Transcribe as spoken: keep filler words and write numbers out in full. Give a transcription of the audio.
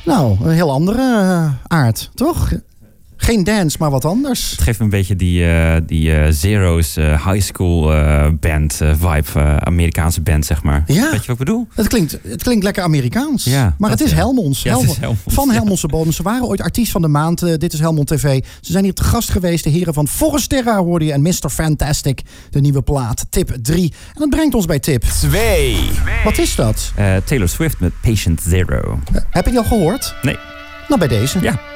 Nou, een heel andere uh, aard, toch? Geen dance, maar wat anders. Het geeft me een beetje die, uh, die uh, Zero's uh, high school uh, band uh, vibe. Uh, Amerikaanse band, zeg maar. Ja. Weet je wat ik bedoel? Het klinkt, het klinkt lekker Amerikaans. Ja, maar het is, ja. Helmonds. Ja, Helmond, het is Helmonds. Van Ja. Helmondse Bodem. Ze waren ooit artiest van de maand. Uh, dit is Helmond T V. Ze zijn hier te gast geweest. De heren van Forresterra hoorde je. En mister Fantastic. De nieuwe plaat. Tip drie. En dat brengt ons bij tip twee. Wat is dat? Uh, Taylor Swift met Patient Zero. Uh, heb je die al gehoord? Nee. Nou, bij deze. Ja.